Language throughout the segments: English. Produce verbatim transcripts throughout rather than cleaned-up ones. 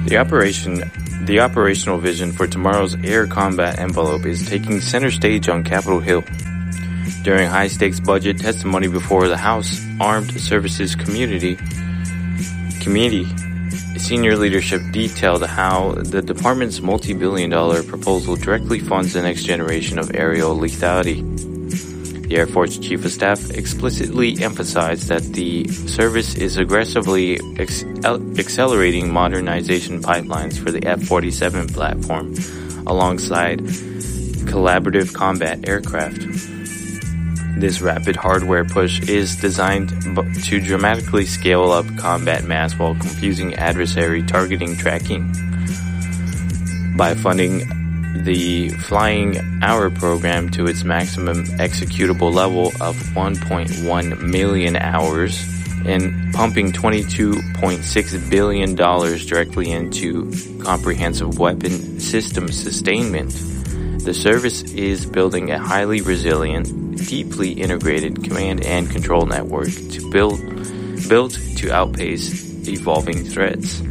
The operation, the operational vision for tomorrow's air combat envelope is taking center stage on Capitol Hill. During high-stakes budget testimony before the House Armed Services Community Committee, senior leadership detailed how the department's multi-billion dollar proposal directly funds the next generation of aerial lethality. The Air Force Chief of Staff explicitly emphasized that the service is aggressively ex- accelerating modernization pipelines for the F forty-seven platform alongside collaborative combat aircraft. This rapid hardware push is designed to dramatically scale up combat mass while confusing adversary targeting tracking. By funding the Flying Hour program to its maximum executable level of one point one million hours and pumping twenty-two point six billion dollars directly into comprehensive weapon system sustainment, the service is building a highly resilient, deeply integrated command and control network to build built to outpace evolving threats.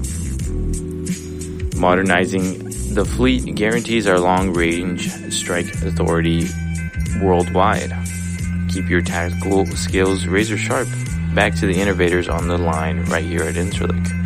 Modernizing the fleet guarantees our long-range strike authority worldwide. Keep your tactical skills razor sharp. Back to the innovators on the line right here at Intralink.